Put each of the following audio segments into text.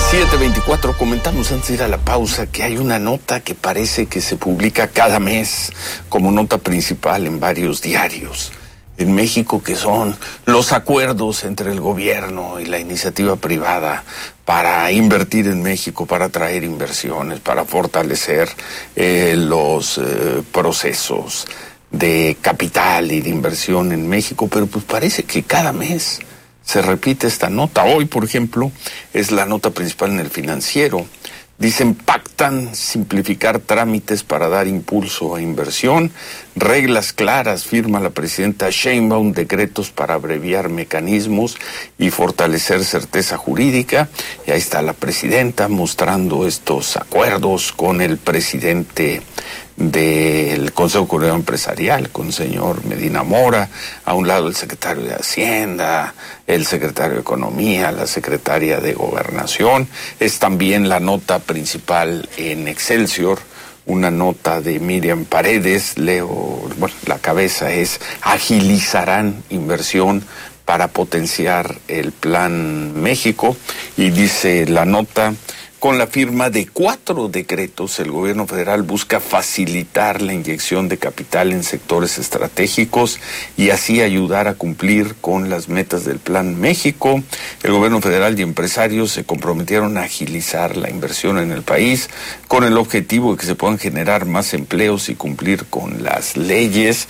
7:24, comentamos antes de ir a la pausa que hay una nota que parece que se publica cada mes como nota principal en varios diarios en México, que son los acuerdos entre el gobierno y la iniciativa privada para invertir en México, para atraer inversiones, para fortalecer los procesos de capital y de inversión en México, pero pues parece que cada mes se repite esta nota. Hoy, por ejemplo, es la nota principal en El Financiero. Dicen, pactan simplificar trámites para dar impulso a inversión, reglas claras, firma la presidenta Sheinbaum, decretos para abreviar mecanismos y fortalecer certeza jurídica. Y ahí está la presidenta mostrando estos acuerdos con el presidente del Consejo Coordinador Empresarial, con el señor Medina Mora, a un lado el secretario de Hacienda, el secretario de Economía, la secretaria de Gobernación. Es también la nota principal en Excelsior, una nota de Miriam Paredes, la cabeza es: agilizarán inversión para potenciar el Plan México, y dice la nota: con la firma de 4 decretos, el gobierno federal busca facilitar la inyección de capital en sectores estratégicos y así ayudar a cumplir con las metas del Plan México. El gobierno federal y empresarios se comprometieron a agilizar la inversión en el país con el objetivo de que se puedan generar más empleos y cumplir con las leyes.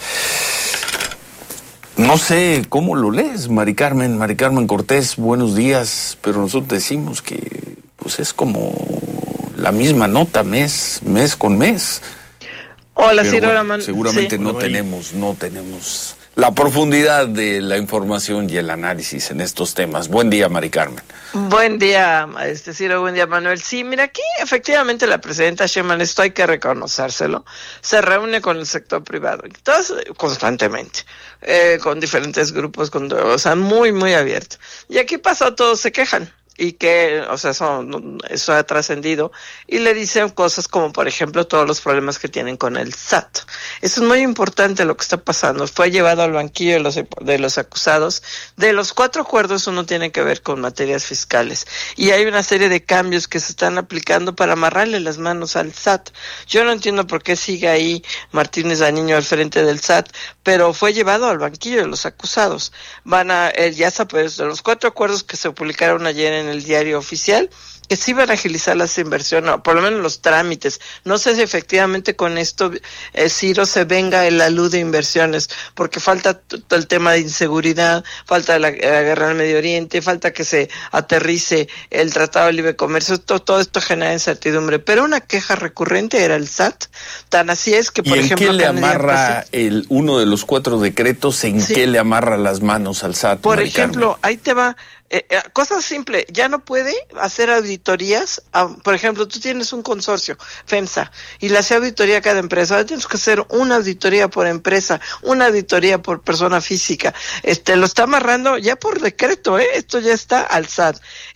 No sé cómo lo lees, Mari Carmen Cortés, buenos días, pero nosotros decimos que pues es como la misma nota mes con mes. Hola, Ciro Raman. Seguramente sí. No tenemos la profundidad de la información y el análisis en estos temas. Buen día, Mari Carmen. Buen día, Ciro, buen día, Manuel. Sí, mira, aquí efectivamente la presidenta Sheinbaum, esto hay que reconocérselo, se reúne con el sector privado, entonces, constantemente, con diferentes grupos, muy, muy abierto. Y aquí pasa, todos se quejan. Y que, eso ha trascendido, y le dicen cosas como, por ejemplo, todos los problemas que tienen con el SAT. Eso es muy importante lo que está pasando. Fue llevado al banquillo de los acusados. De los 4 acuerdos, uno tiene que ver con materias fiscales. Y hay una serie de cambios que se están aplicando para amarrarle las manos al SAT. Yo no entiendo por qué sigue ahí Martínez Daniño al frente del SAT, pero fue llevado al banquillo de los acusados. De los 4 acuerdos que se publicaron ayer en el diario oficial, que sí van a agilizar las inversiones, o por lo menos los trámites. No sé si efectivamente con esto, Ciro, se venga el alud de inversiones, porque falta el tema de inseguridad, falta la guerra al Medio Oriente, falta que se aterrice el Tratado de Libre Comercio, todo esto genera incertidumbre. Pero una queja recurrente era el SAT. Tan así es que, por ejemplo... ¿Y en qué le amarra uno de los 4 decretos? ¿En qué le amarra las manos al SAT? Por ejemplo, ahí te va... cosa simple, ya no puede hacer auditorías. Por ejemplo, tú tienes un consorcio, FEMSA, y le hace auditoría a cada empresa. Ahora tienes que hacer una auditoría por empresa, una auditoría por persona física. Lo está amarrando ya por decreto, esto ya está al SAT.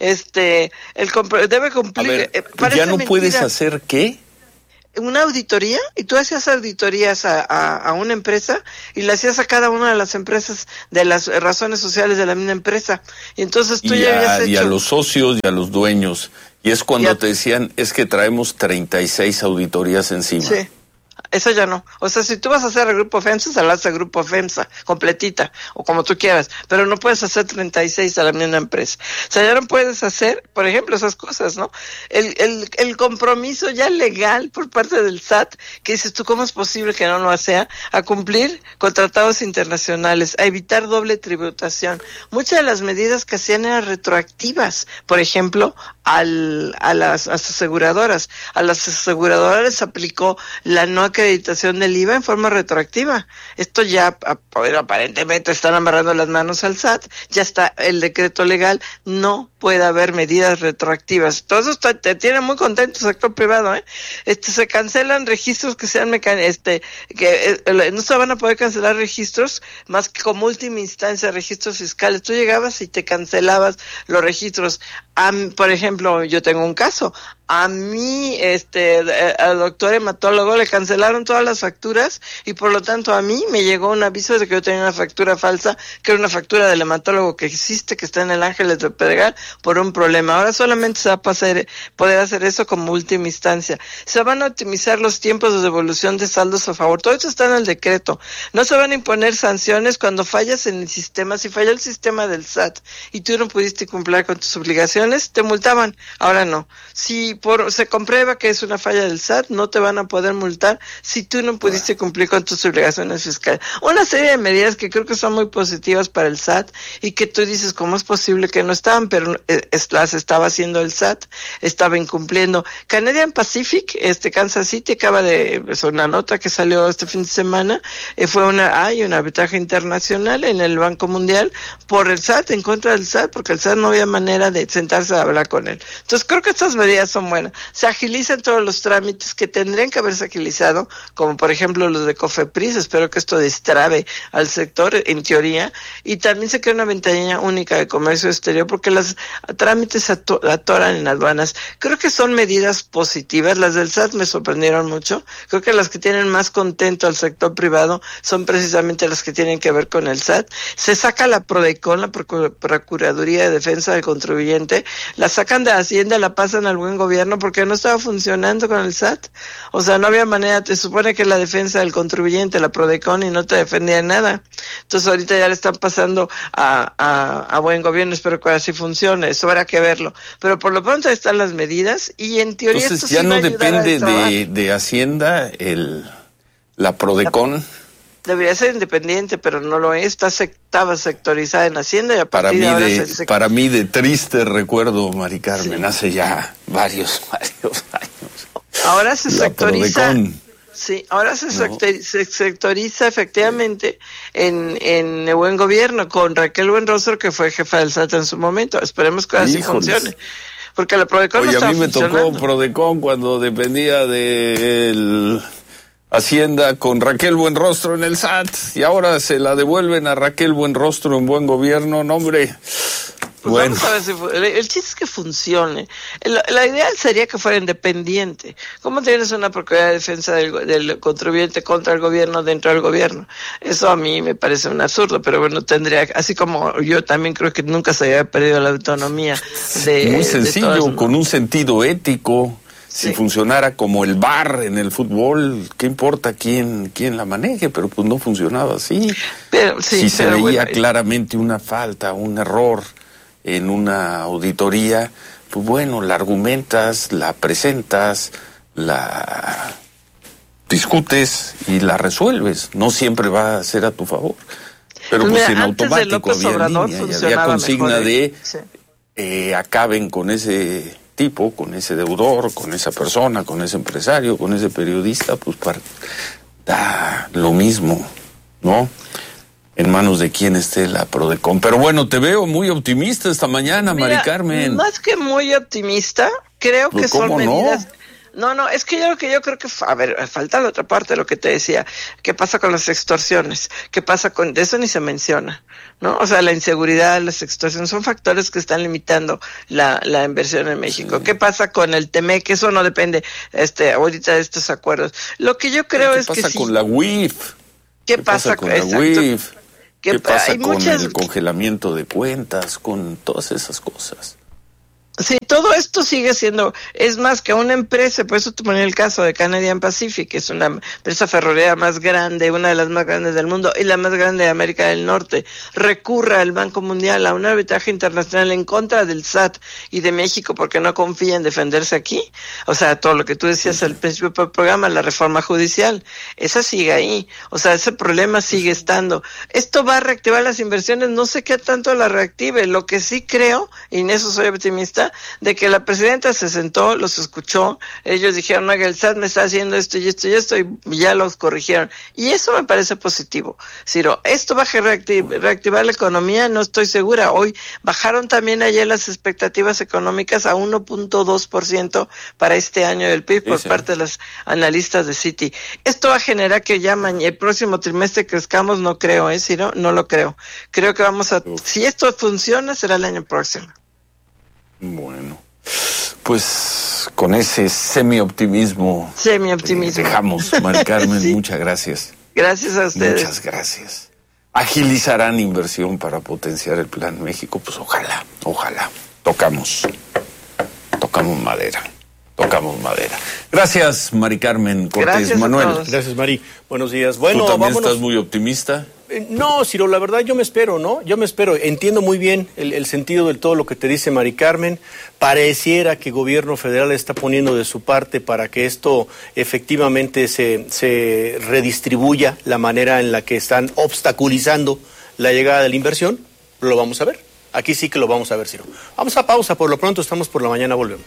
Debe cumplir. A ver, ¿ya no puedes hacer qué? Una auditoría, y tú hacías auditorías a una empresa y le hacías a cada una de las empresas de las razones sociales de la misma empresa, y entonces tú ya habías hecho... Y a los socios y a los dueños, y es cuando te decían, es que traemos 36 auditorías encima. Sí. Eso ya no. O sea, si tú vas a hacer el grupo FEMSA, se lo hace el grupo FEMSA, completita, o como tú quieras, pero no puedes hacer 36 a la misma empresa. O sea, ya no puedes hacer, por ejemplo, esas cosas, ¿no? El compromiso ya legal por parte del SAT, que dices tú, ¿cómo es posible que no lo sea? A cumplir con tratados internacionales, a evitar doble tributación. Muchas de las medidas que hacían eran retroactivas. Por ejemplo, a las aseguradoras. A las aseguradoras les aplicó la no acreditación del IVA en forma retroactiva. Esto ya, aparentemente están amarrando las manos al SAT, ya está el decreto legal, no puede haber medidas retroactivas. Todo eso te tiene muy contento el sector privado, se cancelan registros que sean no se van a poder cancelar registros más que como última instancia registros fiscales. Tú llegabas y te cancelabas los registros. Por ejemplo, yo tengo un caso. a mí, al doctor hematólogo le cancelaron todas las facturas y por lo tanto a mí me llegó un aviso de que yo tenía una factura falsa, que era una factura del hematólogo que existe, que está en el Ángeles de Pedregal, por un problema. Ahora solamente se va a poder hacer eso como última instancia. Se van a optimizar los tiempos de devolución de saldos a favor. Todo eso está en el decreto. No se van a imponer sanciones cuando fallas en el sistema. Si falla el sistema del SAT y tú no pudiste cumplir con tus obligaciones, te multaban. Ahora no. Si se comprueba que es una falla del SAT, no te van a poder multar si tú no pudiste cumplir con tus obligaciones fiscales. Una serie de medidas que creo que son muy positivas para el SAT y que tú dices, ¿cómo es posible que no estaban? Pero las estaba haciendo el SAT, estaba incumpliendo. Canadian Pacific, Kansas City, es una nota que salió este fin de semana, hay un arbitraje internacional en el Banco Mundial por el SAT, en contra del SAT, porque el SAT no había manera de sentarse a hablar con él. Entonces creo que estas medidas son buenas. Se agilizan todos los trámites que tendrían que haberse agilizado, como por ejemplo los de COFEPRIS. Espero que esto destrabe al sector, en teoría, y también se crea una ventanilla única de comercio exterior, porque los trámites atoran en aduanas. Creo que son medidas positivas. Las del SAT me sorprendieron mucho. Creo que las que tienen más contento al sector privado son precisamente las que tienen que ver con el SAT. Se saca la PRODECON, la Procuraduría de Defensa del Contribuyente, la sacan de Hacienda, la pasan al Buen Gobierno porque no estaba funcionando con el SAT. O sea, no había manera. Te supone que la defensa del contribuyente, la PRODECON, y no te defendía nada. Entonces ahorita ya le están pasando a Buen Gobierno. Espero que así funcione. Eso habrá que verlo. Pero por lo pronto están las medidas y en teoría entonces esto ya sí no va a ayudar depende de Hacienda la PRODECON. Debería ser independiente, pero no lo es. Estaba sectorizada en Hacienda y a partir de ahora para mí de triste recuerdo, Mari Carmen, sí, hace ya varios años. Ahora se sectoriza. PRODECON. Sí, ahora se sectoriza efectivamente en el Buen Gobierno con Raquel Buenrostro, que fue jefa del SAT en su momento. Esperemos que así funcione. Porque la PRODECON no estaba funcionando. A mí me tocó PRODECON cuando dependía de Hacienda con Raquel Buenrostro en el SAT, y ahora se la devuelven a Raquel Buenrostro en Buen Gobierno. No, hombre. Pues bueno, vamos a ver si el chiste es que funcione. La ideal sería que fuera independiente. ¿Cómo tienes una Procuraduría de Defensa del contribuyente contra el gobierno dentro del gobierno? Eso a mí me parece un absurdo, pero bueno, así como yo también creo que nunca se había perdido la autonomía muy sencillo, con un sentido ético. Si funcionara como el VAR en el fútbol, ¿qué importa quién la maneje? Pero pues no funcionaba así. Si se veía claramente una falta, un error en una auditoría, pues bueno, la argumentas, la presentas, la discutes y la resuelves. No siempre va a ser a tu favor. Pero pues en automático había línea y había consigna de acaben con ese tipo, con ese deudor, con esa persona, con ese empresario, con ese periodista, pues da lo mismo, ¿no? En manos de quien esté la PRODECON. Pero bueno, te veo muy optimista esta mañana, Mari Carmen. Más que muy optimista, creo que son medidas. No, es que yo creo que, a ver, falta la otra parte de lo que te decía. ¿Qué pasa con las extorsiones? ¿Qué pasa con, de eso ni se menciona, ¿no? O sea, la inseguridad, las extorsiones son factores que están limitando la inversión en México. Sí. ¿Qué pasa con el TEMEC? Eso no depende, ahorita de estos acuerdos. Lo que yo creo es que ¿qué pasa con la UIF? ¿Qué pasa con la UIF? ¿Qué pasa con el congelamiento de cuentas? Con todas esas cosas. Sí, todo esto sigue siendo, es más que una empresa, por eso te ponía el caso de Canadian Pacific, que es una empresa ferroviaria más grande, una de las más grandes del mundo y la más grande de América del Norte, recurra al Banco Mundial a un arbitraje internacional en contra del SAT y de México porque no confía en defenderse aquí. O sea, todo lo que tú decías al principio del programa, la reforma judicial, esa sigue ahí. O sea, ese problema sigue estando. Esto va a reactivar las inversiones, no sé qué tanto la reactive. Lo que sí creo, y en eso soy optimista, de que la presidenta se sentó, los escuchó, ellos dijeron, oiga, el SAT me está haciendo esto y esto y esto, y ya los corrigieron. Y eso me parece positivo. Ciro, ¿esto va a reactivar la economía? No estoy segura. Hoy bajaron también ayer las expectativas económicas a 1.2% para este año del PIB por parte de los analistas de Citi. ¿Esto va a generar que ya el próximo trimestre crezcamos? No creo, Ciro, no lo creo. Creo que si esto funciona, será el año próximo. Bueno, pues Pues con ese semi-optimismo. Dejamos, Mari Carmen, sí. Muchas gracias. Gracias a ustedes. Muchas gracias. Agilizarán inversión para potenciar el Plan México, pues ojalá. Tocamos madera. Gracias, Mari Carmen Cortés. Gracias, Manuel. Gracias, Mari. Buenos días. Bueno, ¿tú también vámonos. estás muy optimista? No, Ciro, la verdad yo me espero, ¿no? Entiendo muy bien el sentido de todo lo que te dice Mari Carmen. Pareciera que el gobierno federal está poniendo de su parte para que esto efectivamente se redistribuya la manera en la que están obstaculizando la llegada de la inversión. Lo vamos a ver. Aquí sí que lo vamos a ver, Ciro. Vamos a pausa, por lo pronto estamos por la mañana, volvemos.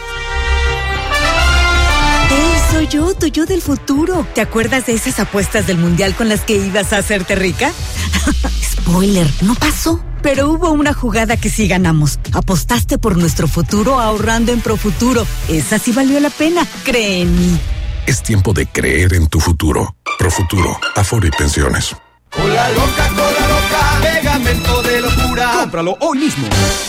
Soy yo, tu yo del futuro. ¿Te acuerdas de esas apuestas del mundial con las que ibas a hacerte rica? Spoiler, no pasó. Pero hubo una jugada que sí ganamos. Apostaste por nuestro futuro ahorrando en Profuturo. Esa sí valió la pena, cree en mí. Es tiempo de creer en tu futuro. Profuturo, Afore y Pensiones. Cola loca, pegamento de locura. Cómpralo hoy mismo.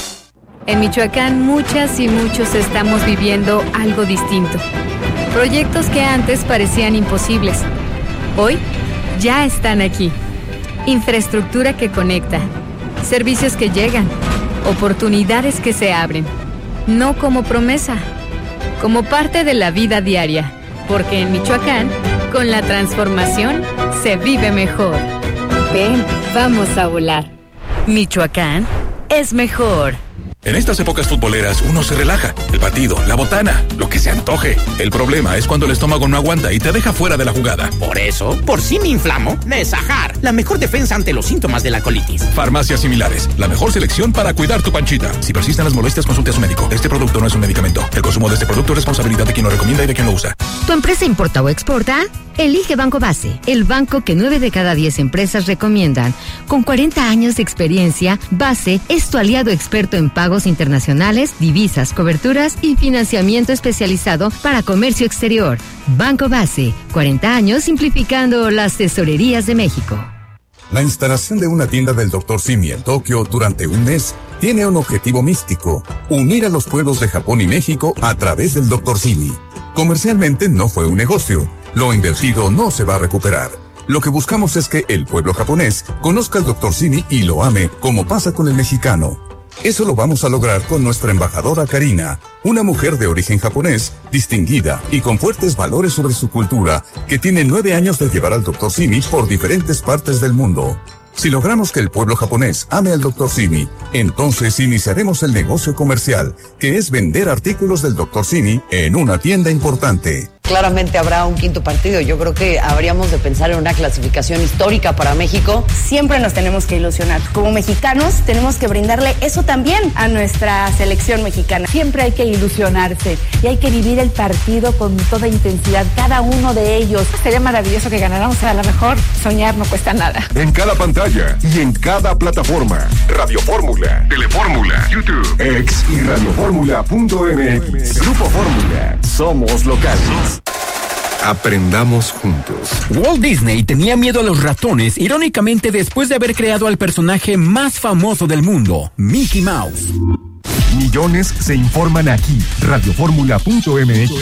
En Michoacán, muchas y muchos estamos viviendo algo distinto. Proyectos que antes parecían imposibles, hoy ya están aquí. Infraestructura que conecta, servicios que llegan, oportunidades que se abren. No como promesa, como parte de la vida diaria. Porque en Michoacán, con la transformación, se vive mejor. Ven, vamos a volar. Michoacán es mejor. En estas épocas futboleras uno se relaja. El partido, la botana, lo que se antoje. El problema es cuando el estómago no aguanta y te deja fuera de la jugada. Por eso, por si me inflamo, Nesajar, la mejor defensa ante los síntomas de la colitis. Farmacias Similares, la mejor selección para cuidar tu panchita. Si persisten las molestias, consulte a su médico. Este producto no es un medicamento. El consumo de este producto es responsabilidad de quien lo recomienda y de quien lo usa. ¿Tu empresa importa o exporta? Elige Banco Base, el banco que 9 de cada 10 empresas recomiendan. Con 40 años de experiencia, Base es tu aliado experto en pagos internacionales, divisas, coberturas y financiamiento especializado para comercio exterior. Banco Base, 40 años simplificando las tesorerías de México. La instalación de una tienda del Dr. Simi en Tokio durante un mes tiene un objetivo místico: unir a los pueblos de Japón y México a través del Dr. Simi. Comercialmente no fue un negocio. Lo invertido no se va a recuperar. Lo que buscamos es que el pueblo japonés conozca al Dr. Simi y lo ame, como pasa con el mexicano. Eso lo vamos a lograr con nuestra embajadora Karina, una mujer de origen japonés, distinguida y con fuertes valores sobre su cultura, que tiene 9 años de llevar al Dr. Simi por diferentes partes del mundo. Si logramos que el pueblo japonés ame al Dr. Simi, entonces iniciaremos el negocio comercial, que es vender artículos del Dr. Simi en una tienda importante. Claramente habrá un quinto partido. Yo creo que habríamos de pensar en una clasificación histórica para México. Siempre nos tenemos que ilusionar. Como mexicanos tenemos que brindarle eso también a nuestra selección mexicana. Siempre hay que ilusionarse y hay que vivir el partido con toda intensidad, cada uno de ellos. Sería maravilloso que ganáramos, a lo mejor soñar no cuesta nada. En cada pantalla y en cada plataforma. Radio Fórmula, Telefórmula, YouTube, X y radioformula.mx. Grupo Fórmula. Somos locales. Aprendamos juntos. Walt Disney tenía miedo a los ratones, irónicamente después de haber creado al personaje más famoso del mundo, Mickey Mouse. Millones se informan aquí. Radioformula.mx.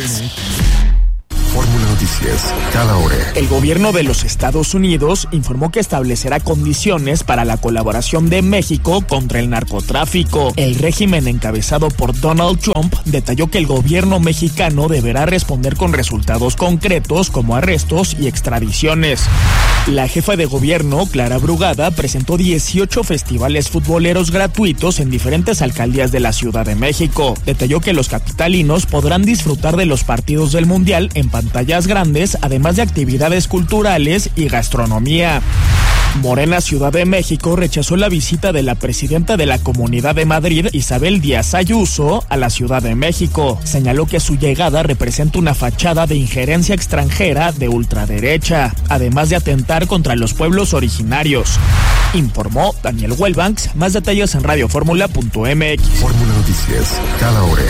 Fórmula Noticias, cada hora. El gobierno de los Estados Unidos informó que establecerá condiciones para la colaboración de México contra el narcotráfico. El régimen encabezado por Donald Trump detalló que el gobierno mexicano deberá responder con resultados concretos como arrestos y extradiciones. La jefa de gobierno, Clara Brugada, presentó 18 festivales futboleros gratuitos en diferentes alcaldías de la Ciudad de México. Detalló que los capitalinos podrán disfrutar de los partidos del Mundial en pantallas grandes, además de actividades culturales y gastronomía. Morena Ciudad de México rechazó la visita de la presidenta de la Comunidad de Madrid, Isabel Díaz Ayuso, a la Ciudad de México. Señaló que su llegada representa una fachada de injerencia extranjera de ultraderecha, además de atentar contra los pueblos originarios. Informó Daniel Wellbanks. Más detalles en radioformula.mx. Fórmula Noticias, cada hora.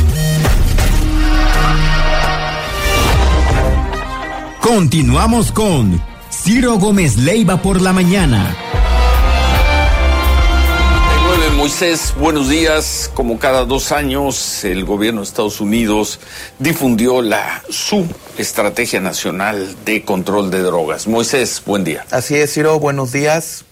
Continuamos con Ciro Gómez Leiva por la mañana. Tengo en el Moisés, buenos días. Como cada 2 años, el gobierno de Estados Unidos difundió su Estrategia Nacional de Control de Drogas. Moisés, buen día. Así es, Ciro, buenos días.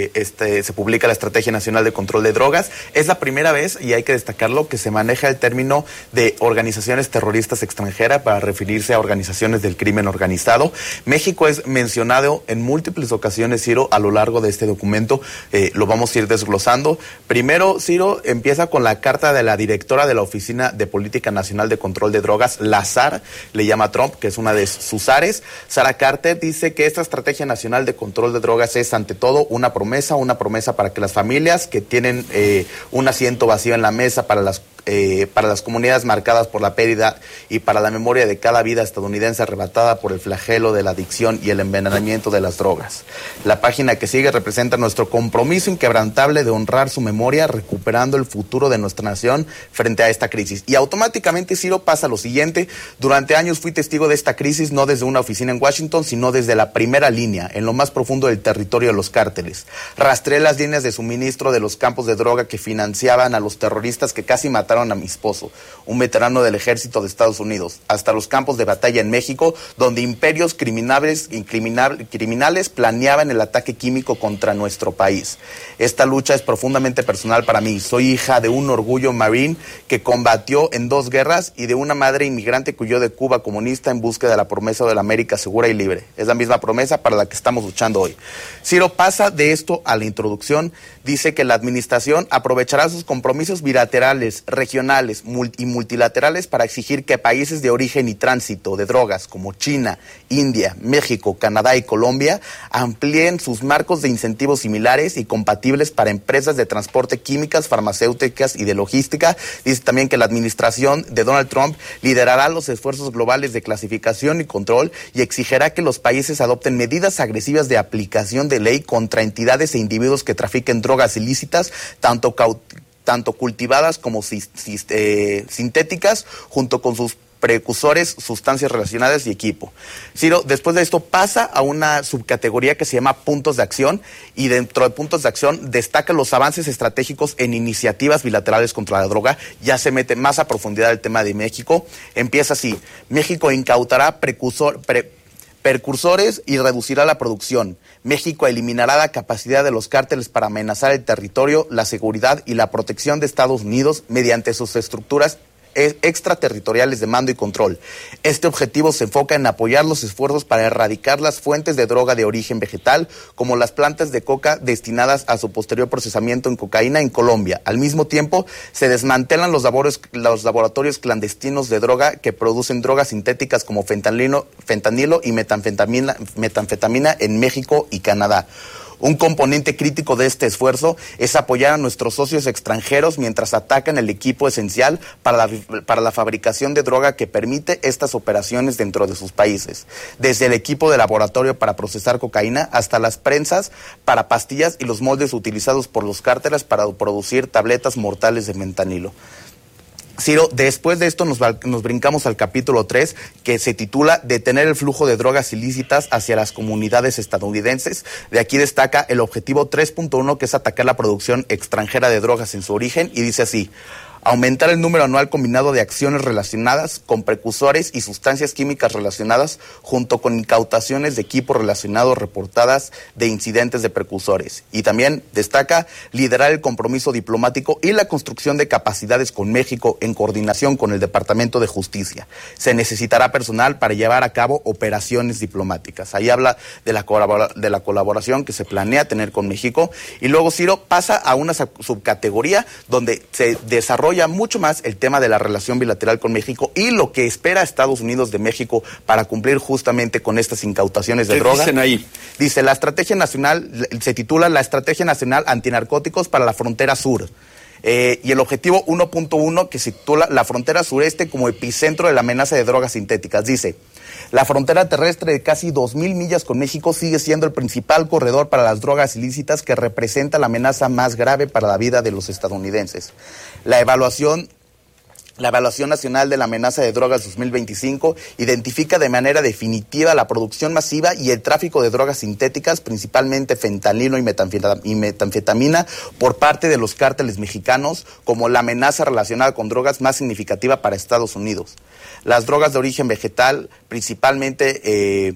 Se publica la Estrategia Nacional de Control de Drogas. Es la primera vez, y hay que destacarlo, que se maneja el término de organizaciones terroristas extranjeras para referirse a organizaciones del crimen organizado. México es mencionado en múltiples ocasiones, Ciro, a lo largo de este documento. Lo vamos a ir desglosando. Primero, Ciro, empieza con la carta de la directora de la Oficina de Política Nacional de Control de Drogas, la SAR, le llama Trump, que es una de sus áreas. Sara Carter dice que esta Estrategia Nacional de Control de Drogas es, ante todo, una promesa para que las familias que tienen un asiento vacío en la mesa para las comunidades marcadas por la pérdida y para la memoria de cada vida estadounidense arrebatada por el flagelo de la adicción y el envenenamiento de las drogas. La página que sigue representa nuestro compromiso inquebrantable de honrar su memoria, recuperando el futuro de nuestra nación frente a esta crisis. Y automáticamente, Ciro, pasa lo siguiente: durante años fui testigo de esta crisis, no desde una oficina en Washington, sino desde la primera línea, en lo más profundo del territorio de los cárteles. Rastré las líneas de suministro de los campos de droga que financiaban a los terroristas que casi mataron a mi esposo, un veterano del ejército de Estados Unidos, hasta los campos de batalla en México, donde imperios criminales planeaban el ataque químico contra nuestro país. Esta lucha es profundamente personal para mí. Soy hija de un orgullo marine que combatió en 2 guerras y de una madre inmigrante que huyó de Cuba comunista en búsqueda de la promesa de la América segura y libre. Es la misma promesa para la que estamos luchando hoy. Ciro pasa de esto a la introducción. Dice que la administración aprovechará sus compromisos bilaterales, regionales y multilaterales para exigir que países de origen y tránsito de drogas como China, India, México, Canadá y Colombia amplíen sus marcos de incentivos similares y compatibles para empresas de transporte, químicas, farmacéuticas y de logística. Dice también que la administración de Donald Trump liderará los esfuerzos globales de clasificación y control y exigirá que los países adopten medidas agresivas de aplicación de ley contra entidades e individuos que trafiquen drogas ilícitas, tanto cultivadas como sintéticas, junto con sus precursores, sustancias relacionadas y equipo. Ciro, después de esto pasa a una subcategoría que se llama puntos de acción, y dentro de puntos de acción destaca los avances estratégicos en iniciativas bilaterales contra la droga. Ya se mete más a profundidad el tema de México. Empieza así: México incautará precursores y reducirá la producción. México eliminará la capacidad de los cárteles para amenazar el territorio, la seguridad y la protección de Estados Unidos mediante sus estructuras extraterritoriales de mando y control. Este objetivo se enfoca en apoyar los esfuerzos para erradicar las fuentes de droga de origen vegetal, como las plantas de coca destinadas a su posterior procesamiento en cocaína en Colombia. Al mismo tiempo, se desmantelan los laboratorios clandestinos de droga que producen drogas sintéticas como fentanilo y metanfetamina en México y Canadá. Un componente crítico de este esfuerzo es apoyar a nuestros socios extranjeros mientras atacan el equipo esencial para la fabricación de droga que permite estas operaciones dentro de sus países. Desde el equipo de laboratorio para procesar cocaína hasta las prensas para pastillas y los moldes utilizados por los cárteles para producir tabletas mortales de fentanilo. Ciro, después de esto nos brincamos al capítulo 3, que se titula Detener el flujo de drogas ilícitas hacia las comunidades estadounidenses. De aquí destaca el objetivo 3.1, que es atacar la producción extranjera de drogas en su origen, y dice así: aumentar el número anual combinado de acciones relacionadas con precursores y sustancias químicas relacionadas, junto con incautaciones de equipo relacionado reportadas de incidentes de precursores. Y también destaca liderar el compromiso diplomático y la construcción de capacidades con México en coordinación con el Departamento de Justicia. Se necesitará personal para llevar a cabo operaciones diplomáticas. Ahí habla de la colaboración que se planea tener con México. Y luego, Ciro, pasa a una subcategoría donde se desarrolla mucho más el tema de la relación bilateral con México y lo que espera Estados Unidos de México para cumplir justamente con estas incautaciones de droga. ¿Qué dicen ahí? Dice, la estrategia nacional, se titula la Estrategia Nacional Antinarcóticos para la Frontera Sur. Y el objetivo 1.1, que se titula la frontera sureste como epicentro de la amenaza de drogas sintéticas. Dice: la frontera terrestre de casi 2,000 millas con México sigue siendo el principal corredor para las drogas ilícitas, que representa la amenaza más grave para la vida de los estadounidenses. La evaluación La Evaluación Nacional de la Amenaza de Drogas 2025 identifica de manera definitiva la producción masiva y el tráfico de drogas sintéticas, principalmente fentanilo y metanfetamina, por parte de los cárteles mexicanos como la amenaza relacionada con drogas más significativa para Estados Unidos. Las drogas de origen vegetal, principalmente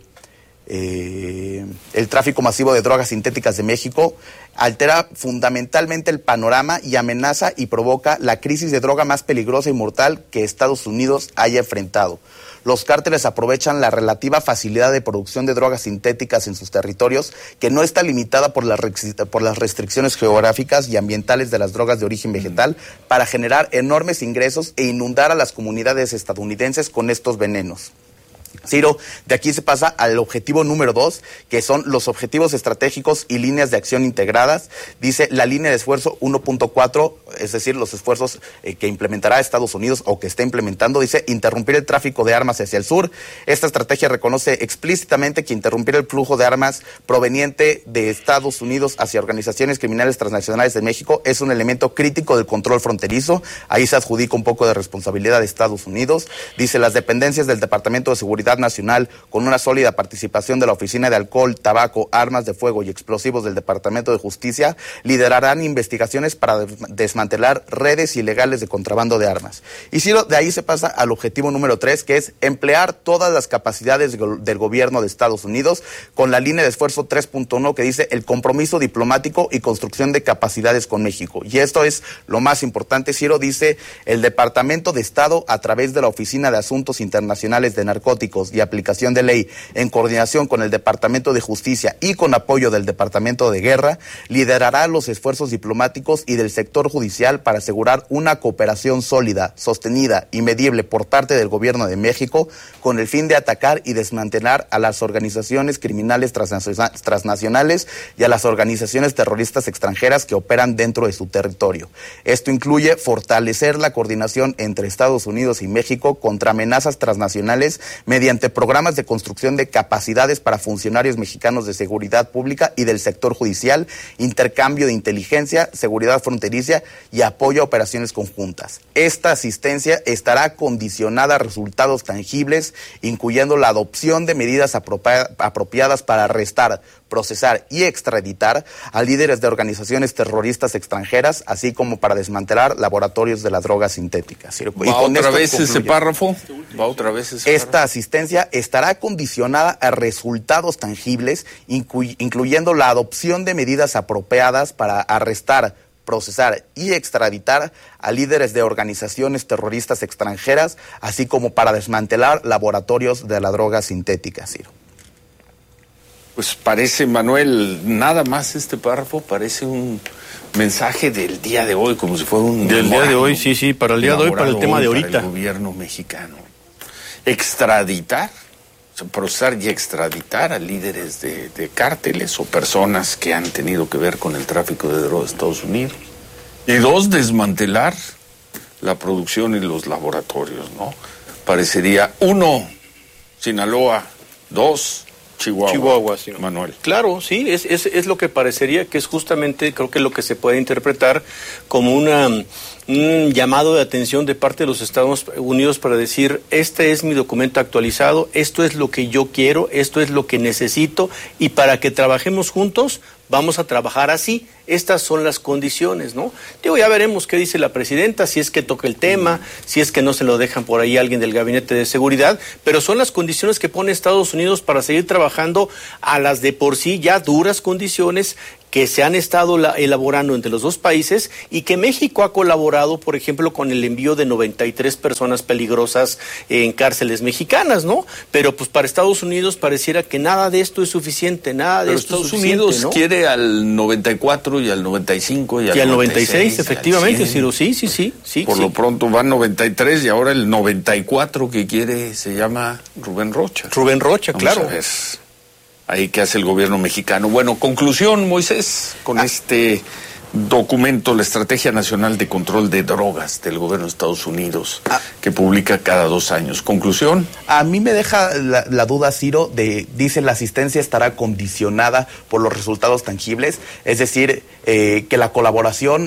el tráfico masivo de drogas sintéticas de México, altera fundamentalmente el panorama y amenaza y provoca la crisis de droga más peligrosa y mortal que Estados Unidos haya enfrentado. Los cárteles aprovechan la relativa facilidad de producción de drogas sintéticas en sus territorios, que no está limitada por las restricciones geográficas y ambientales de las drogas de origen vegetal, para generar enormes ingresos e inundar a las comunidades estadounidenses con estos venenos. Ciro, de aquí se pasa al objetivo número 2, que son los objetivos estratégicos y líneas de acción integradas. Dice la línea de esfuerzo 1.4, es decir, los esfuerzos que implementará Estados Unidos o que está implementando, dice interrumpir el tráfico de armas hacia el sur. Esta estrategia reconoce explícitamente que interrumpir el flujo de armas proveniente de Estados Unidos hacia organizaciones criminales transnacionales de México es un elemento crítico del control fronterizo. Ahí se adjudica un poco de responsabilidad de Estados Unidos. Dice las dependencias del Departamento de Seguridad Nacional, con una sólida participación de la Oficina de Alcohol, Tabaco, Armas de Fuego y Explosivos del Departamento de Justicia, liderarán investigaciones para desmantelar redes ilegales de contrabando de armas. Y si de ahí se pasa al objetivo número 3, que es emplear todas las capacidades del gobierno de Estados Unidos, con la línea de esfuerzo 3.1, que dice el compromiso diplomático y construcción de capacidades con México. Y esto es lo más importante, Ciro, dice el Departamento de Estado, a través de la Oficina de Asuntos Internacionales de Narcóticos y Aplicación de Ley, en coordinación con el Departamento de Justicia y con apoyo del Departamento de Guerra, liderará los esfuerzos diplomáticos y del sector judicial para asegurar una cooperación sólida, sostenida y medible por parte del Gobierno de México, con el fin de atacar y desmantelar a las organizaciones criminales transnacionales y a las organizaciones terroristas extranjeras que operan dentro de su territorio. Esto incluye fortalecer la coordinación entre Estados Unidos y México contra amenazas transnacionales mediante programas de construcción de capacidades para funcionarios mexicanos de seguridad pública y del sector judicial, intercambio de inteligencia, seguridad fronteriza y apoyo a operaciones conjuntas. Esta asistencia estará condicionada a resultados tangibles, incluyendo la adopción de medidas apropiadas para arrestar, procesar y extraditar a líderes de organizaciones terroristas extranjeras, así como para desmantelar laboratorios de la droga sintética. ¿Va otra vez ese párrafo? ¿Va otra vez ese párrafo? Esta asistencia estará condicionada a resultados tangibles, incluyendo la adopción de medidas apropiadas para arrestar, procesar y extraditar a líderes de organizaciones terroristas extranjeras, así como para desmantelar laboratorios de la droga sintética, Ciro. Pues parece, Manuel, nada más este párrafo parece un mensaje del día de hoy, como si fuera un... Del día de hoy, sí, para el día de hoy, para el tema de ahorita. Para el gobierno mexicano. Extraditar, procesar y extraditar a líderes de cárteles o personas que han tenido que ver con el tráfico de drogas de Estados Unidos. Y 2, desmantelar la producción y los laboratorios, ¿no? Parecería 1, Sinaloa, 2, Chihuahua, sí. Manuel. Claro, sí, es lo que parecería, que es justamente, creo que lo que se puede interpretar como un llamado de atención de parte de los Estados Unidos para decir, este es mi documento actualizado, esto es lo que yo quiero, esto es lo que necesito, y para que trabajemos juntos, vamos a trabajar así. Estas son las condiciones, ¿no? Digo, ya veremos qué dice la presidenta, si es que toca el tema, si es que no se lo dejan por ahí alguien del Gabinete de Seguridad, pero son las condiciones que pone Estados Unidos para seguir trabajando a las de por sí ya duras condiciones que se han estado elaborando entre los dos países y que México ha colaborado, por ejemplo, con el envío de 93 personas peligrosas en cárceles mexicanas, ¿no? Pero pues para Estados Unidos pareciera que nada de esto es suficiente, nada de esto es suficiente, Estados Unidos, ¿no? Quiere al 94 y al 95 y al 96, efectivamente, Ciro, sí. Por lo pronto van 93 y ahora el 94 que quiere se llama Rubén Rocha. Rubén Rocha, claro. Vamos a ver ahí qué hace el gobierno mexicano. Bueno, conclusión, Moisés, con este documento, la Estrategia Nacional de Control de Drogas del gobierno de Estados Unidos, que publica cada 2 años. ¿Conclusión? A mí me deja la duda, Ciro, dice la asistencia estará condicionada por los resultados tangibles, es decir, que la colaboración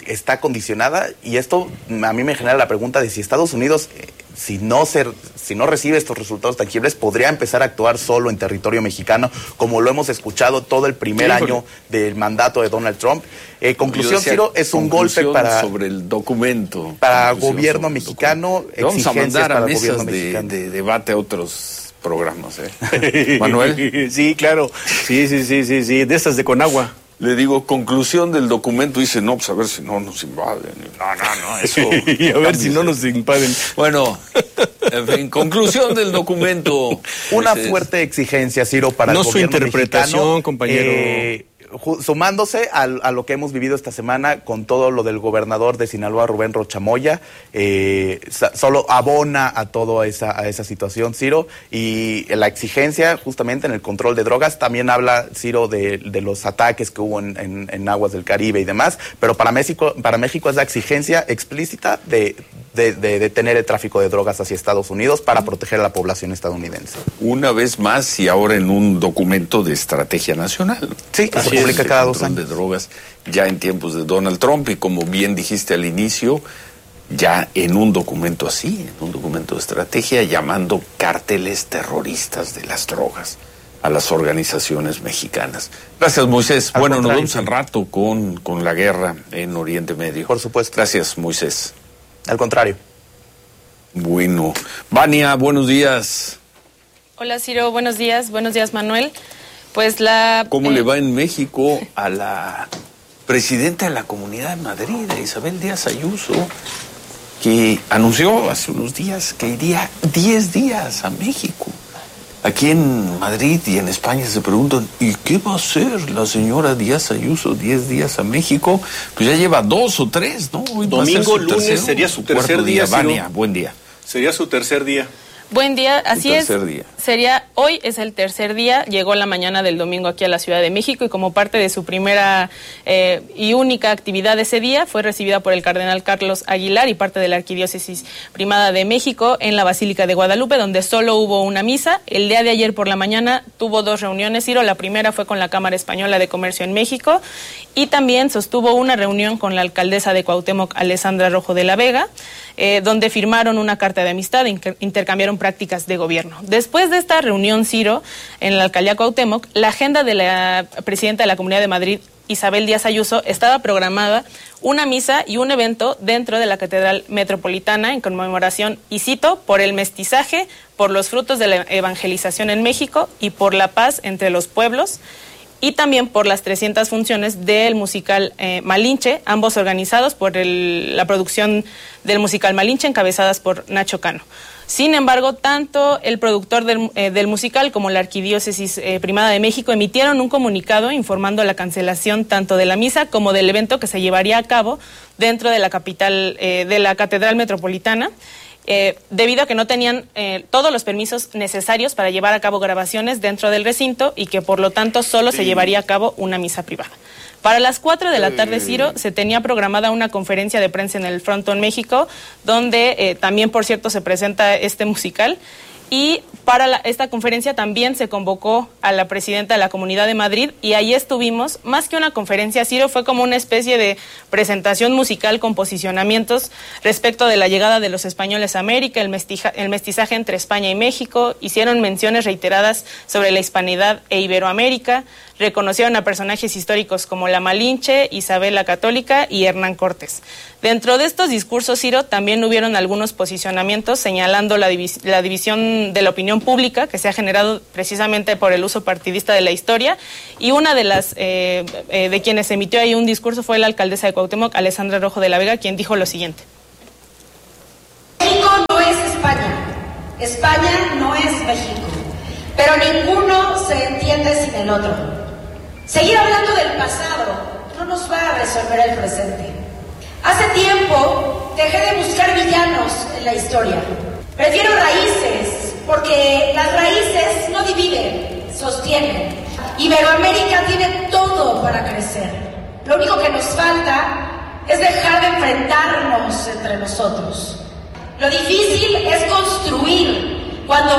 está condicionada, y esto a mí me genera la pregunta de si Estados Unidos, si no recibe estos resultados tangibles, podría empezar a actuar solo en territorio mexicano, como lo hemos escuchado todo el primer año del mandato de Donald Trump. Conclusión, Ciro, es un golpe sobre el documento. Para gobierno mexicano, vamos a mandar a mesas de debate a otros programas, Manuel. Sí, claro. Sí, de esas de Conagua. Le digo, conclusión del documento, dice, no, pues a ver si no nos invaden. No, eso... y a ver si no nos invaden. Bueno, en fin, conclusión del documento. Una fuerte exigencia, Ciro, para el gobierno mexicano. No su interpretación, compañero. Sumándose a lo que hemos vivido esta semana con todo lo del gobernador de Sinaloa, Rubén Rocha Moya, solo abona a toda esa situación, Ciro, y la exigencia justamente en el control de drogas. También habla, Ciro, de los ataques que hubo en aguas del Caribe y demás, pero para México es la exigencia explícita de detener el tráfico de drogas hacia Estados Unidos para proteger a la población estadounidense. Una vez más, y ahora en un documento de estrategia nacional. Sí, que se publica cada 2 años. De drogas ya en tiempos de Donald Trump, y como bien dijiste al inicio, ya en un documento así, en un documento de estrategia, llamando cárteles terroristas de las drogas a las organizaciones mexicanas. Gracias, Moisés. Bueno, nos vemos al rato con la guerra en Oriente Medio. Por supuesto. Gracias, Moisés. Al contrario. Bueno. Vania, buenos días. Hola, Ciro, buenos días. Buenos días, Manuel. Pues ¿Cómo le va en México a la presidenta de la Comunidad de Madrid, a Isabel Díaz Ayuso, que anunció hace unos días que iría 10 días a México? Aquí en Madrid y en España se preguntan, ¿y qué va a hacer la señora Díaz Ayuso 10 días a México? Pues ya lleva 2 o 3, ¿no? Hoy domingo, lunes sería su tercer día. Vania, buen día. Sería su tercer día. Buen día, así es. Hoy es el tercer día, llegó la mañana del domingo aquí a la Ciudad de México, y como parte de su primera y única actividad ese día, fue recibida por el cardenal Carlos Aguilar y parte de la Arquidiócesis Primada de México en la Basílica de Guadalupe, donde solo hubo una misa. El día de ayer por la mañana tuvo 2 reuniones, Ciro. La primera fue con la Cámara Española de Comercio en México, y también sostuvo una reunión con la alcaldesa de Cuauhtémoc, Alessandra Rojo de la Vega, donde firmaron una carta de amistad e intercambiaron prácticas de gobierno. Después de esta reunión, Ciro, en la alcaldía Cuauhtémoc, la agenda de la presidenta de la Comunidad de Madrid, Isabel Díaz Ayuso, estaba programada una misa y un evento dentro de la Catedral Metropolitana en conmemoración, y cito, por el mestizaje, por los frutos de la evangelización en México y por la paz entre los pueblos, y también por las 300 funciones del musical Malinche, ambos organizados por la producción del musical Malinche, encabezadas por Nacho Cano. Sin embargo, tanto el productor del musical como la Arquidiócesis Primada de México emitieron un comunicado informando la cancelación tanto de la misa como del evento que se llevaría a cabo dentro de la capital, de la Catedral Metropolitana, debido a que no tenían todos los permisos necesarios para llevar a cabo grabaciones dentro del recinto, y que por lo tanto solo se llevaría a cabo una misa privada. Para las 4 de la tarde, Ciro, se tenía programada una conferencia de prensa en el Frontón México, donde también, por cierto, se presenta este musical. Y para esta conferencia también se convocó a la presidenta de la Comunidad de Madrid, y ahí estuvimos. Más que una conferencia, Ciro, fue como una especie de presentación musical con posicionamientos respecto de la llegada de los españoles a América, el mestizaje entre España y México. Hicieron menciones reiteradas sobre la hispanidad e Iberoamérica. Reconocieron a personajes históricos como la Malinche, Isabel la Católica y Hernán Cortés. Dentro de estos discursos, Ciro, también hubieron algunos posicionamientos señalando la división de la opinión pública que se ha generado precisamente por el uso partidista de la historia, y una de las de quienes emitió ahí un discurso fue la alcaldesa de Cuauhtémoc, Alessandra Rojo de la Vega, quien dijo lo siguiente. México no es España, España no es México, pero ninguno se entiende sin el otro. Seguir hablando del pasado no nos va a resolver el presente. Hace tiempo dejé de buscar villanos en la historia. Prefiero raíces, porque las raíces no dividen, sostienen. Iberoamérica tiene todo para crecer. Lo único que nos falta es dejar de enfrentarnos entre nosotros. Lo difícil es construir cuando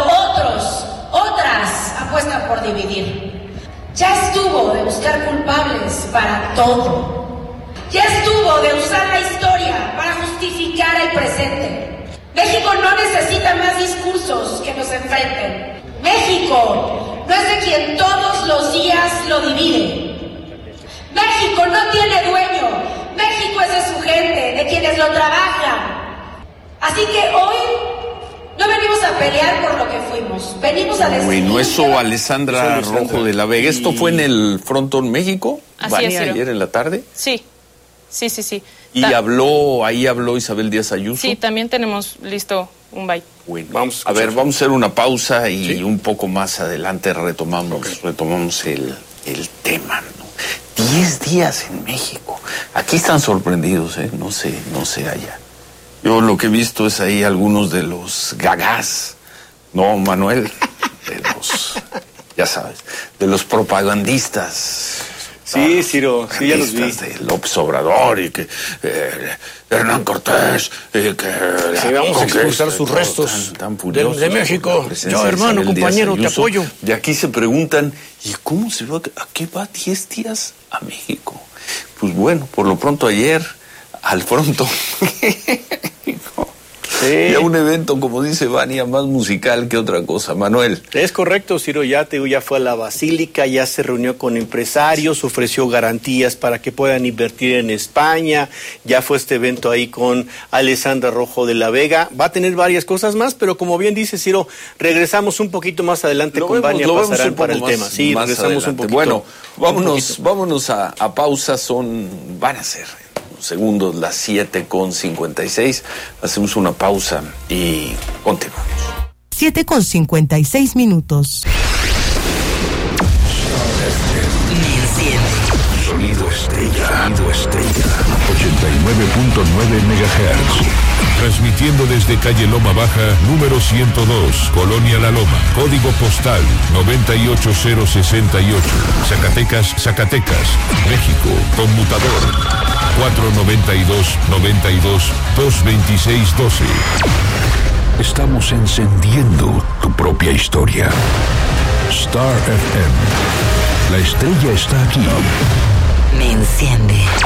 otras apuestan por dividir. Ya estuvo de buscar culpables para todo. Ya estuvo de usar la historia para justificar el presente. México no necesita más discursos que nos enfrenten. México no es de quien todos los días lo divide. México no tiene dueño. México es de su gente, de quienes lo trabajan. Así que hoy no venimos a pelear por lo que fuimos. Venimos a decir... Bueno, eso, Alessandra Rojo de la Vega. ¿Esto fue en el Frontón México? Así es, ayer en la tarde. Sí. Y ahí habló Isabel Díaz Ayuso. Sí, también tenemos listo un byte. Bueno, vamos a hacer una pausa y un poco más adelante retomamos el tema, ¿no? 10 días en México. Aquí están sorprendidos, no sé allá. Yo lo que he visto es ahí algunos de los gagás, ¿no, Manuel? De los, ya sabes, de los propagandistas. Sí, Ciro, sí, ya los vi. De López Obrador y que Hernán Cortés y que... Sí, vamos a expulsar sus restos tan furiosos de México. Yo, hermano, compañero, te apoyo. De aquí se preguntan, ¿y cómo se va? ¿A qué va 10 días a México? Pues bueno, por lo pronto ayer, al Frontón México. Sí. Ya un evento, como dice Vania, más musical que otra cosa. Manuel. Es correcto, Ciro, ya fue a la Basílica, ya se reunió con empresarios, ofreció garantías para que puedan invertir en España, ya fue este evento ahí con Alessandra Rojo de la Vega. Va a tener varias cosas más, pero como bien dice Ciro, regresamos un poquito más adelante con Vania Pasarán para el tema. Sí, regresamos un poquito. Bueno, vámonos a pausa, van a ser segundos, las 7:56. Hacemos una pausa y continuamos. 7:56. Sonido Estrella. 89.9 MHz. Transmitiendo desde calle Loma Baja, número 102, Colonia La Loma, código postal 98068, Zacatecas, México, conmutador 492-92-226-12. Estamos encendiendo tu propia historia. Star FM. La estrella está aquí. Me enciende.